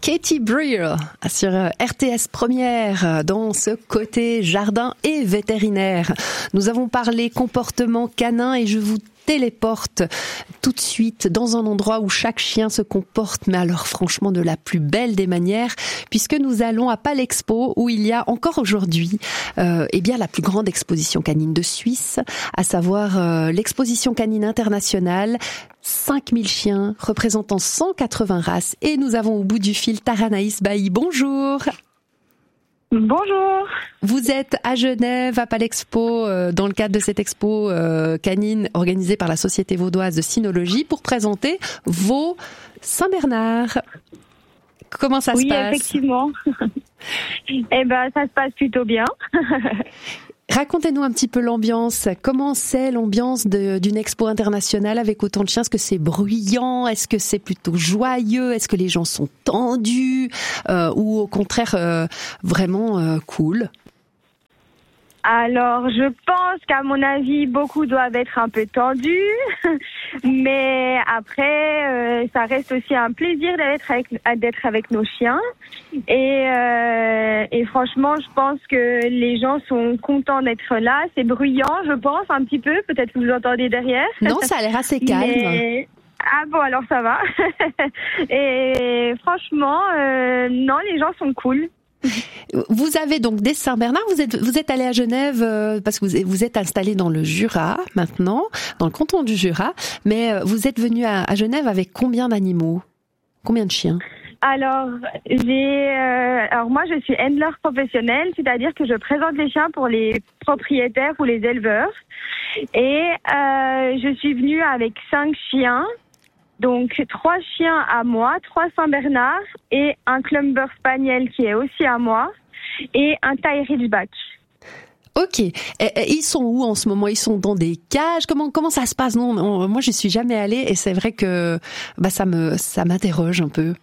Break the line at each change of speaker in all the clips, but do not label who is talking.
Katie Brill sur RTS Première dans ce côté jardin et vétérinaire. Nous avons parlé comportement canin et je vous téléporte tout de suite dans un endroit où chaque chien se comporte, mais alors franchement de la plus belle des manières, puisque nous allons à Palexpo où il y a encore aujourd'hui bien la plus grande exposition canine de Suisse, à savoir l'exposition canine internationale. 5000 chiens représentant 180 races et nous avons au bout du fil Taranaïs Bailly. Bonjour.
Bonjour.
Vous êtes à Genève, à Palexpo, dans le cadre de cette expo canine organisée par la Société vaudoise de cynologie pour présenter vos Saint-Bernard. Comment ça se passe ?
Oui, effectivement. Ça se passe plutôt bien.
Racontez-nous un petit peu l'ambiance. Comment c'est l'ambiance d'une expo internationale avec autant de chiens ? Est-ce que c'est bruyant ? Est-ce que c'est plutôt joyeux ? Est-ce que les gens sont tendus ou au contraire vraiment cool ?
Alors, je pense qu'à mon avis, beaucoup doivent être un peu tendus, mais après, ça reste aussi un plaisir d'être avec nos chiens. Et franchement, je pense que les gens sont contents d'être là. C'est bruyant, je pense, un petit peu. Peut-être que vous l'entendez derrière.
Non, ça a l'air assez calme.
Mais... Ah bon, alors ça va. Et franchement, non, les gens sont cool.
Vous avez donc des Saint-Bernard, vous êtes allé à Genève parce que vous êtes installé dans le Jura maintenant, dans le canton du Jura, mais vous êtes venu à Genève avec combien d'animaux ? Combien de chiens ?
Alors moi je suis handler professionnel, c'est-à-dire que je présente les chiens pour les propriétaires ou les éleveurs. Et je suis venue avec 5 chiens. Donc 3 chiens à moi, 3 Saint-Bernard et un Clumber Spaniel qui est aussi à moi et un Thai Ridgeback.
Ok. Et ils sont où en ce moment ? Ils sont dans des cages ? Comment ça se passe ? Non, moi je suis jamais allée et c'est vrai que ça m'interroge un peu.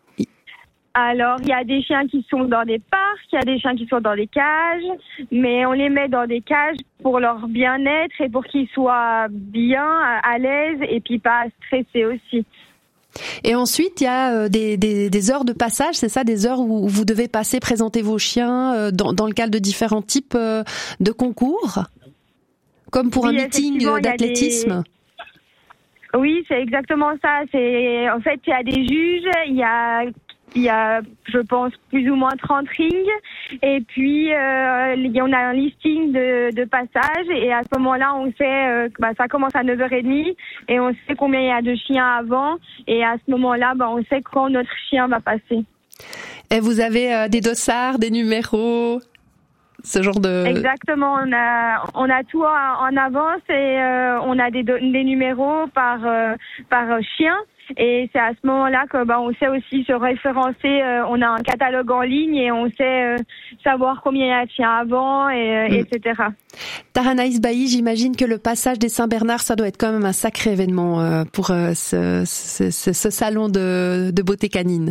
Alors, il y a des chiens qui sont dans des parcs, il y a des chiens qui sont dans des cages, mais on les met dans des cages pour leur bien-être et pour qu'ils soient bien à l'aise et puis pas stressés aussi.
Et ensuite, il y a des heures de passage, c'est ça, des heures où vous devez passer, présenter vos chiens dans le cadre de différents types de concours, comme pour un meeting d'athlétisme.
Oui, c'est exactement ça. En fait, il y a des juges, il y a, je pense, plus ou moins 30 rings. Et puis, on a un listing de passages. Et à ce moment-là, on sait ça commence à 9h30. Et on sait combien il y a de chiens avant. Et à ce moment-là, on sait quand notre chien va passer.
Et vous avez des dossards, des numéros, ce genre de...
Exactement. On a tout en avance. Et on a des numéros par chien. Et c'est à ce moment-là que on sait aussi se référencer. On a un catalogue en ligne et on sait savoir combien il y a de chiens avant, etc.
Taranaïs Bailly, j'imagine que le passage des Saint-Bernard, ça doit être quand même un sacré événement pour ce salon de beauté canine.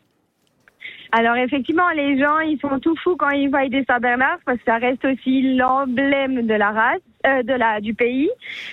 Alors effectivement, les gens ils sont tout fous quand ils voient des Saint-Bernard parce que ça reste aussi l'emblème de la race, du pays.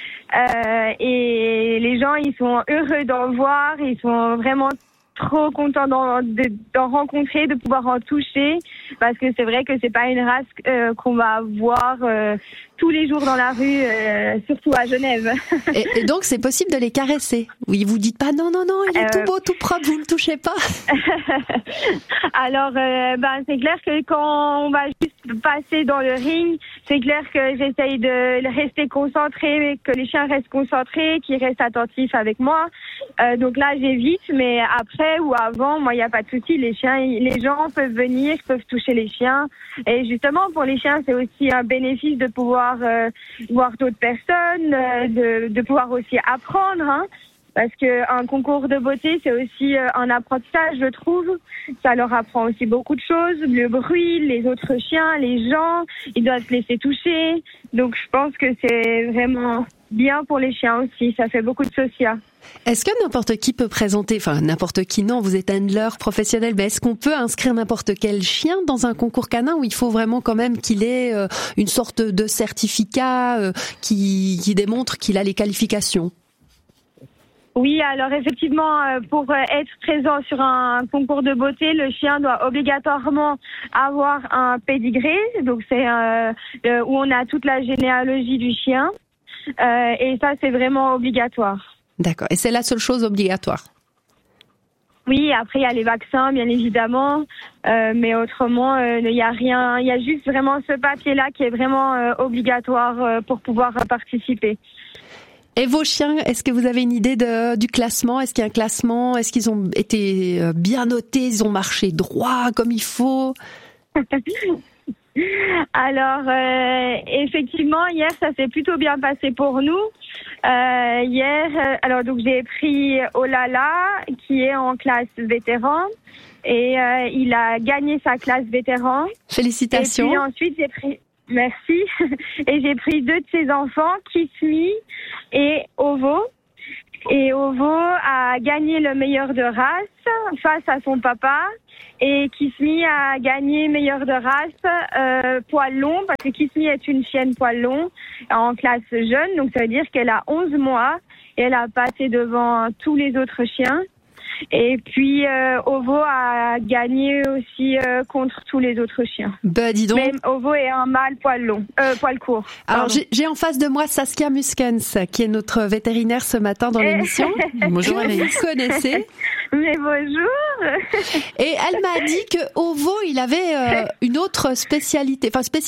Et les gens, ils sont heureux d'en voir, ils sont vraiment trop contents d'en rencontrer, de pouvoir en toucher, parce que c'est vrai que c'est pas une race qu'on va voir tous les jours dans la rue, surtout à Genève.
Et donc c'est possible de les caresser. Oui, vous dites pas non, il est tout beau, tout propre, vous le touchez pas.
Alors, c'est clair que quand on va juste passer dans le ring, c'est clair que j'essaye de rester concentrée, que les chiens restent concentrés, qu'ils restent attentifs avec moi. Donc là, j'évite, mais après ou avant, moi, il n'y a pas de souci. Les gens peuvent venir, peuvent toucher les chiens. Et justement, pour les chiens, c'est aussi un bénéfice de pouvoir voir d'autres personnes, de pouvoir aussi apprendre, hein. Parce que un concours de beauté, c'est aussi un apprentissage, je trouve. Ça leur apprend aussi beaucoup de choses, le bruit, les autres chiens, les gens, ils doivent se laisser toucher. Donc je pense que c'est vraiment bien pour les chiens aussi, ça fait beaucoup de social.
Est-ce que n'importe qui peut présenter, enfin n'importe qui non, vous êtes handler professionnel, mais est-ce qu'on peut inscrire n'importe quel chien dans un concours canin où il faut vraiment quand même qu'il ait une sorte de certificat qui démontre qu'il a les qualifications ?
Oui, alors effectivement, pour être présent sur un concours de beauté, le chien doit obligatoirement avoir un pédigré. Donc c'est où on a toute la généalogie du chien. Et ça, c'est vraiment obligatoire.
D'accord. Et c'est la seule chose obligatoire?
Oui, après il y a les vaccins, bien évidemment, mais autrement il y a rien. Il y a juste vraiment ce papier-là qui est vraiment obligatoire pour pouvoir participer.
Et vos chiens, est-ce que vous avez une idée du classement? Est-ce qu'il y a un classement? Est-ce qu'ils ont été bien notés? Ils ont marché droit comme il faut?
Alors, effectivement, hier, ça s'est plutôt bien passé pour nous. Hier, alors donc j'ai pris Olala, qui est en classe vétéran, et il a gagné sa classe vétéran.
Félicitations.
Et puis ensuite, j'ai pris... Merci. Et j'ai pris 2 de ses enfants, Kismi et Ovo. Et Ovo a gagné le meilleur de race face à son papa. Et Kismi a gagné meilleur de race poil long, parce que Kismi est une chienne poil long en classe jeune. Donc ça veut dire qu'elle a 11 mois et elle a passé devant tous les autres chiens. Et puis Ovo a gagné aussi contre tous les autres chiens.
Bah dis donc.
Même Ovo est un mâle poil court.
Alors j'ai en face de moi Saskia Muskens, qui est notre vétérinaire ce matin dans l'émission. Bonjour, vous connaissez.
Mais bonjour.
Et elle m'a dit que Ovo, il avait une autre spécificité.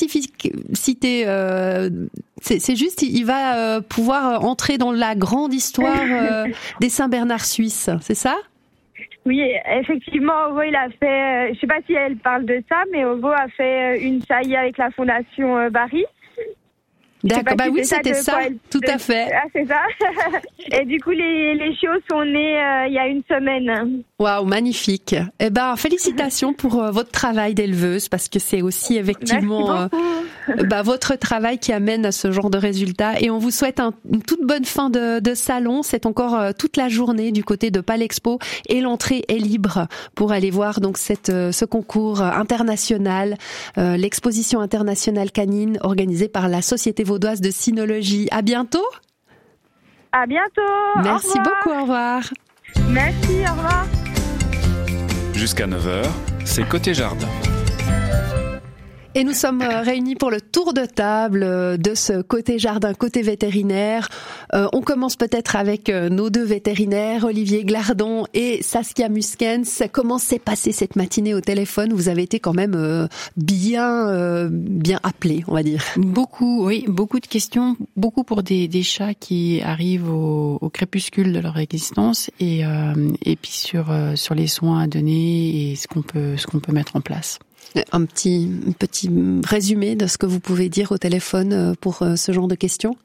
C'est juste, il va pouvoir entrer dans la grande histoire des Saint-Bernard suisses, c'est ça?
Oui, effectivement, Ovo, il a fait, je sais pas si elle parle de ça, mais Ovo a fait une saillie avec la Fondation Barry.
D'accord, bah oui, c'était ça, tout à fait.
Ah, c'est ça. Et du coup, les chiots sont nés il y a une semaine.
Waouh, magnifique. Eh ben, félicitations pour votre travail d'éleveuse, parce que c'est aussi effectivement votre travail qui amène à ce genre de résultats. Et on vous souhaite une toute bonne fin de salon. C'est encore toute la journée du côté de Palexpo, et l'entrée est libre pour aller voir donc ce concours international, l'exposition internationale canine organisée par la Société vaudoise de cynologie. À bientôt.
À bientôt.
Merci beaucoup. Au revoir.
Merci. Au revoir.
Jusqu'à 9h, c'est Côté Jardin.
Et nous sommes réunis pour le tour de table de ce côté jardin, côté vétérinaire. On commence peut-être avec nos 2 vétérinaires, Olivier Glardon et Saskia Muskens. Comment s'est passée cette matinée au téléphone? Vous avez été quand même bien appelés, on va dire.
Beaucoup de questions, beaucoup pour des chats qui arrivent au crépuscule de leur existence, et puis sur les soins à donner et ce qu'on peut mettre en place.
Un petit résumé de ce que vous pouvez dire au téléphone pour ce genre de questions?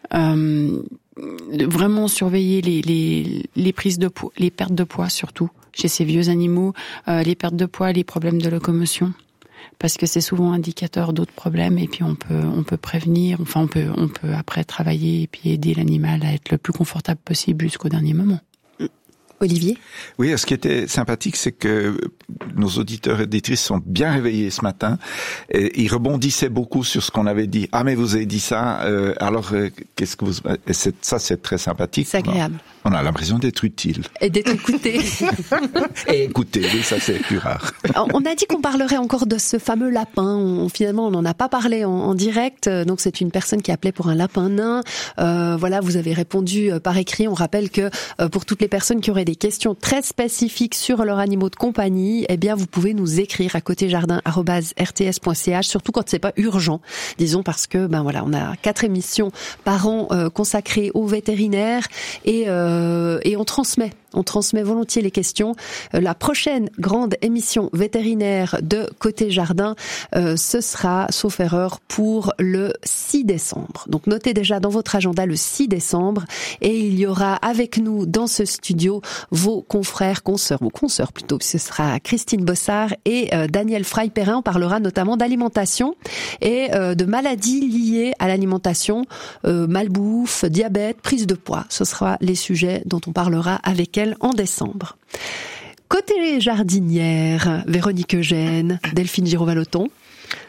Vraiment surveiller les prises de poids, les pertes de poids surtout chez ces vieux animaux, les pertes de poids, les problèmes de locomotion, parce que c'est souvent indicateur d'autres problèmes, et puis on peut prévenir, enfin on peut après travailler et puis aider l'animal à être le plus confortable possible jusqu'au dernier moment.
Olivier?
Oui, ce qui était sympathique, c'est que nos auditeurs et auditrices sont bien réveillés ce matin, et ils rebondissaient beaucoup sur ce qu'on avait dit. Ah, mais vous avez dit ça, alors qu'est-ce que vous... Ça, c'est très sympathique.
C'est agréable.
On a l'impression d'être utile.
Et d'être écouté.
Et écouter, oui, ça c'est plus rare.
On a dit qu'on parlerait encore de ce fameux lapin. Finalement, on n'en a pas parlé en direct. Donc, c'est une personne qui appelait pour un lapin nain. Voilà, vous avez répondu par écrit. On rappelle que pour toutes les personnes qui auraient des questions très spécifiques sur leurs animaux de compagnie, eh bien, vous pouvez nous écrire à côtéjardin@rts.ch, surtout quand c'est pas urgent, disons, parce que voilà, on a 4 émissions par an consacrées aux vétérinaires, et on transmet volontiers les questions. La prochaine grande émission vétérinaire de Côté Jardin, ce sera, sauf erreur, pour le 6 décembre. Donc notez déjà dans votre agenda le 6 décembre, et il y aura avec nous dans ce studio vos consoeurs plutôt. Ce sera Christine Bossard et Daniel Frey-Perrin. On parlera notamment d'alimentation et de maladies liées à l'alimentation, malbouffe, diabète, prise de poids. Ce sera les sujets dont on parlera avec elle en décembre. Côté jardinière, Véronique Eugène, Delphine Giraud-Vallotton.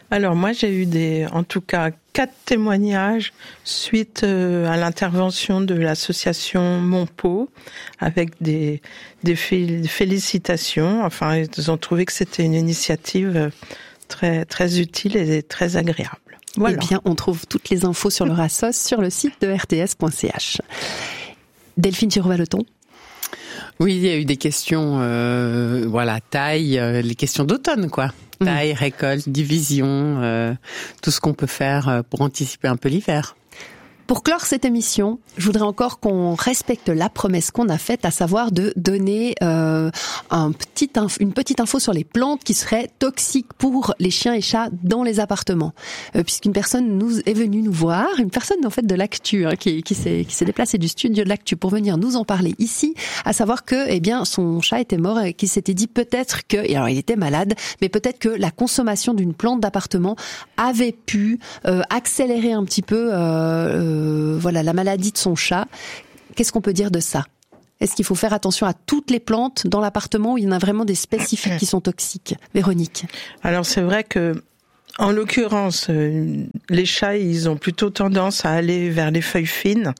Alors moi j'ai eu en tout cas 4 témoignages suite à l'intervention de l'association Monpau avec des félicitations. Enfin, ils ont trouvé que c'était une initiative très très utile et très agréable. Voilà.
Eh bien, on trouve toutes les infos sur leur assos sur le site de rts.ch. Delphine Giraud-Vallotton.
Oui, il y a eu des questions, taille, les questions d'automne, quoi. Taille, récolte, division, tout ce qu'on peut faire pour anticiper un peu l'hiver.
Pour clore cette émission, je voudrais encore qu'on respecte la promesse qu'on a faite, à savoir de donner une petite info sur les plantes qui seraient toxiques pour les chiens et chats dans les appartements. Puisqu'une personne est venue nous voir, une personne en fait de l'Actu, qui s'est déplacée du studio de l'Actu pour venir nous en parler ici, à savoir que son chat était mort et qu'il s'était dit peut-être que, et alors il était malade, mais peut-être que la consommation d'une plante d'appartement avait pu accélérer un petit peu la maladie de son chat. Qu'est-ce qu'on peut dire de ça ? Est-ce qu'il faut faire attention à toutes les plantes dans l'appartement où il y en a vraiment des spécifiques qui sont toxiques ? Véronique.
Alors c'est vrai que, en l'occurrence, les chats, ils ont plutôt tendance à aller vers les feuilles fines.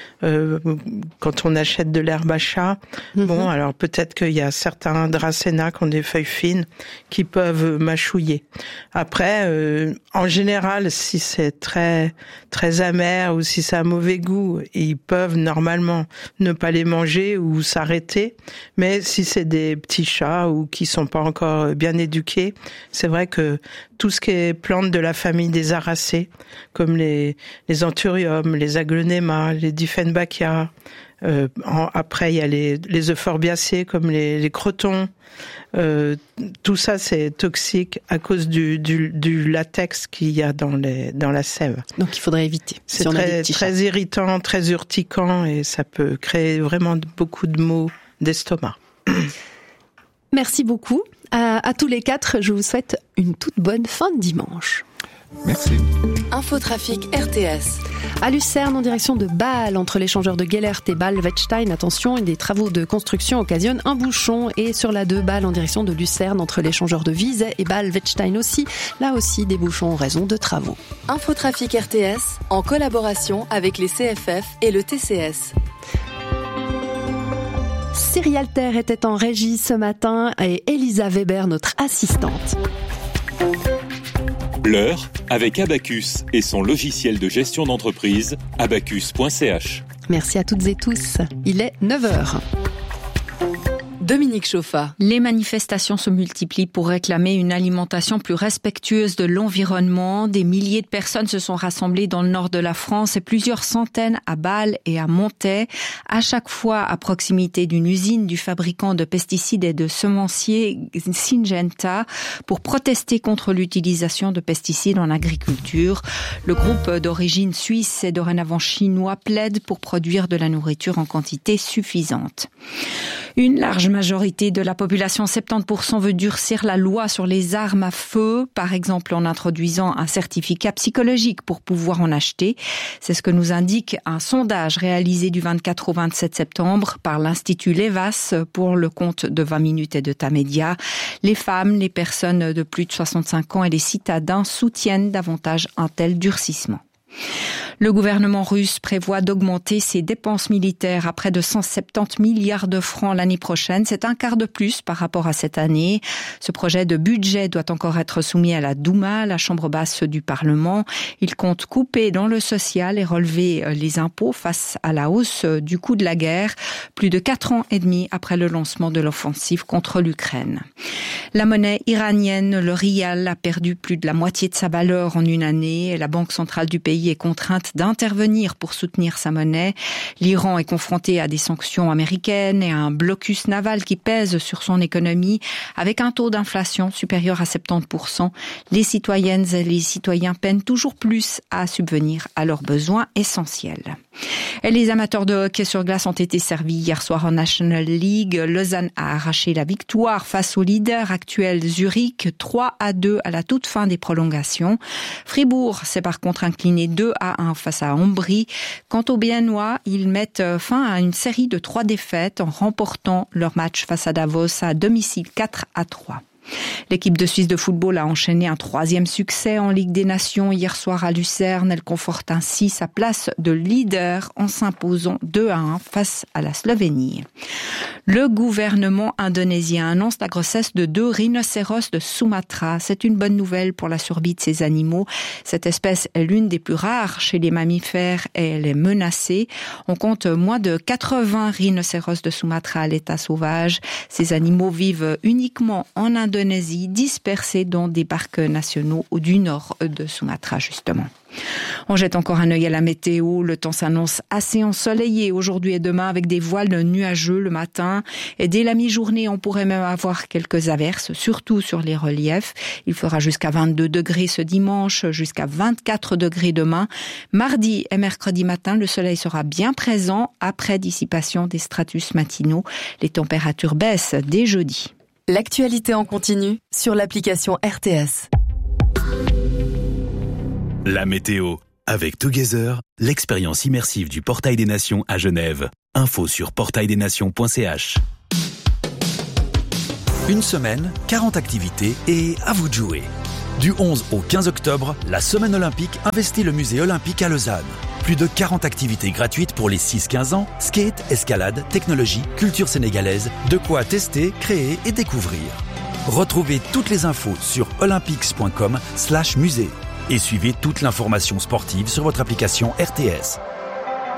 Quand on achète de l'herbe à chat, bon, alors peut-être qu'il y a certains Dracena qui ont des feuilles fines qui peuvent mâchouiller. Après, en général, si c'est très très amer ou si ça a mauvais goût, ils peuvent normalement ne pas les manger ou s'arrêter. Mais si c'est des petits chats ou qui sont pas encore bien éduqués, c'est vrai que tout ce qui est plantes de la famille des Aracées, comme les anthuriums, les aglaonema, les Dieffenbachia. Après, il y a les euphorbiacées comme les crotons. Tout ça, c'est toxique à cause du latex qu'il y a dans la sève.
Donc, il faudrait éviter.
C'est très irritant, très urticant et ça peut créer vraiment beaucoup de maux d'estomac.
Merci beaucoup. À tous les 4, je vous souhaite une toute bonne fin de dimanche.
Merci.
Infotrafic RTS.
À Lucerne, en direction de Bâle, entre l'échangeur de Gellert et Bâle-Wettstein, attention, des travaux de construction occasionnent un bouchon. Et sur la 2, Bâle, en direction de Lucerne, entre l'échangeur de Vizet et Bâle-Wettstein aussi, là aussi des bouchons en raison de travaux.
Infotrafic RTS, en collaboration avec les CFF et le TCS.
Cyril Alter était en régie ce matin et Elisa Weber, notre assistante.
L'heure avec Abacus et son logiciel de gestion d'entreprise, abacus.ch.
Merci à toutes et tous. Il est 9h.
Dominique Chauffa.
Les manifestations se multiplient pour réclamer une alimentation plus respectueuse de l'environnement. Des milliers de personnes se sont rassemblées dans le nord de la France et plusieurs centaines à Bâle et à Montaix, à chaque fois à proximité d'une usine du fabricant de pesticides et de semenciers Syngenta pour protester contre l'utilisation de pesticides en agriculture. Le groupe d'origine suisse et dorénavant chinois plaide pour produire de la nourriture en quantité suffisante. Une large majorité de la population, 70%, veut durcir la loi sur les armes à feu, par exemple en introduisant un certificat psychologique pour pouvoir en acheter. C'est ce que nous indique un sondage réalisé du 24 au 27 septembre par l'Institut Levas pour le compte de 20 minutes et de Tamedia. Les femmes, les personnes de plus de 65 ans et les citadins soutiennent davantage un tel durcissement. Le gouvernement russe prévoit d'augmenter ses dépenses militaires à près de 170 milliards de francs l'année prochaine. C'est un quart de plus par rapport à cette année. Ce projet de budget doit encore être soumis à la Douma, la chambre basse du Parlement. Il compte couper dans le social et relever les impôts face à la hausse du coût de la guerre, plus de 4 ans et demi après le lancement de l'offensive contre l'Ukraine. La monnaie iranienne, le rial, a perdu plus de la moitié de sa valeur en une année et la Banque centrale du pays est contrainte d'intervenir pour soutenir sa monnaie. L'Iran est confronté à des sanctions américaines et à un blocus naval qui pèse sur son économie avec un taux d'inflation supérieur à 70%. Les citoyennes et les citoyens peinent toujours plus à subvenir à leurs besoins essentiels. Et les amateurs de hockey sur glace ont été servis hier soir en National League. Lausanne a arraché la victoire face au leader actuel Zurich, 3-2 à la toute fin des prolongations. Fribourg s'est par contre incliné 2-1 face à Ambry. Quant aux Biennois, ils mettent fin à une série de 3 défaites en remportant leur match face à Davos à domicile 4-3. L'équipe de Suisse de football a enchaîné un 3e succès en Ligue des Nations hier soir à Lucerne. Elle conforte ainsi sa place de leader en s'imposant 2-1 face à la Slovénie. Le gouvernement indonésien annonce la grossesse de 2 rhinocéros de Sumatra. C'est une bonne nouvelle pour la survie de ces animaux. Cette espèce est l'une des plus rares chez les mammifères et elle est menacée. On compte moins de 80 rhinocéros de Sumatra à l'état sauvage. Ces animaux vivent uniquement en Indonésie, dispersés dans des parcs nationaux du nord de Sumatra, justement. On jette encore un œil à la météo. Le temps s'annonce assez ensoleillé aujourd'hui et demain avec des voiles nuageux le matin. Et dès la mi-journée, on pourrait même avoir quelques averses, surtout sur les reliefs. Il fera jusqu'à 22 degrés ce dimanche, jusqu'à 24 degrés demain. Mardi et mercredi matin, le soleil sera bien présent après dissipation des stratus matinaux. Les températures baissent dès jeudi.
L'actualité en continu sur l'application RTS.
La météo. Avec Together, l'expérience immersive du Portail des Nations à Genève. Info sur portaildesnations.ch. Une semaine, 40 activités et à vous de jouer. Du 11 au 15 octobre, la Semaine olympique investit le musée olympique à Lausanne. Plus de 40 activités gratuites pour les 6-15 ans, skate, escalade, technologie, culture sénégalaise, de quoi tester, créer et découvrir. Retrouvez toutes les infos sur olympics.com/musée et suivez toute l'information sportive sur votre application RTS.